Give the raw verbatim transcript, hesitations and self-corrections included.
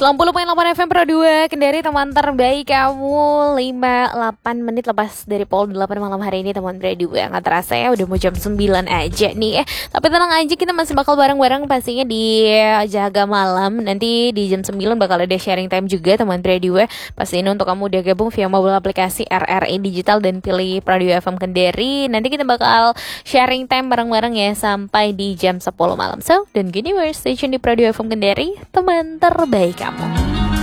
sembilan puluh koma delapan F M Pro dua Kendari, teman terbaik kamu. Lima delapan menit lepas dari pukul delapan malam hari ini, teman Pro dua. Nggak terasa ya, udah mau jam sembilan aja nih eh. Tapi tenang aja, kita masih bakal bareng-bareng pastinya di Jaga Malam. Nanti di jam sembilan bakal ada sharing time juga, teman Pro dua. Pastiin untuk kamu udah gabung via mobile aplikasi R R I Digital dan pilih Pro dua F M Kendari. Nanti kita bakal sharing time bareng-bareng ya sampai di jam sepuluh malam. So, don't go anywhere, stay tune di Pro dua F M Kendari, teman terbaik kamu.